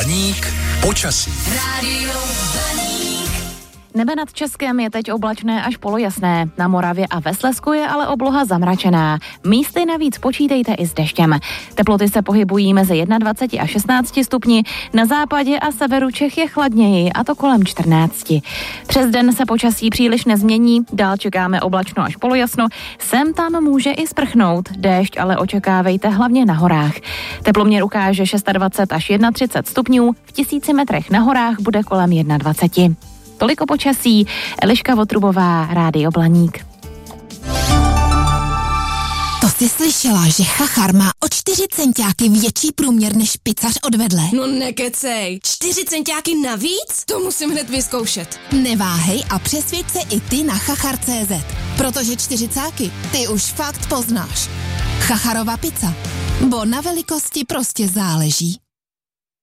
Blaník počasí. Rádio Blaník. Nebe nad Českem je teď oblačné až polojasné. Na Moravě a ve Slezsku je ale obloha zamračená. Místy navíc počítejte i s deštěm. Teploty se pohybují mezi 21 a 16 stupni. Na západě a severu Čech je chladněji, a to kolem 14. Přes den se počasí příliš nezmění, dál čekáme oblačno až polojasno. Sem tam může i sprchnout. Déšť ale očekávejte hlavně na horách. Teploměr ukáže 26 až 31 stupňů, v 1000 metrech na horách bude kolem 21. Toliko počasí, Eliška Votrubová, Rádio Blaník. To jsi slyšela, že Chachar má o 4 centiáky větší průměr než pizzař od vedle? No nekecej, 4 centiáky navíc? To musím hned vyzkoušet. Neváhej a přesvědč se i ty na chachar.cz, protože 40 ty už fakt poznáš. Chacharova pizza, bo na velikosti prostě záleží.